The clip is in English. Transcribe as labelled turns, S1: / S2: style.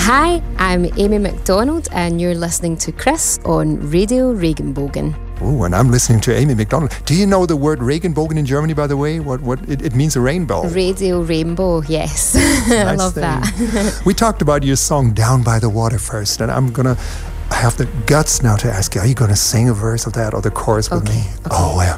S1: Hi, I'm Amy McDonald and you're listening to Chris on Radio Regenbogen.
S2: Oh, and I'm listening to Amy McDonald. Do you know the word Regenbogen in Germany, by the way? What it means a rainbow.
S1: Radio Rainbow, yes. I love that.
S2: We talked about your song Down by the Water first, and I have the guts now to ask you, are you going to sing a verse of that or the chorus with me?
S1: Okay.
S2: Oh, well,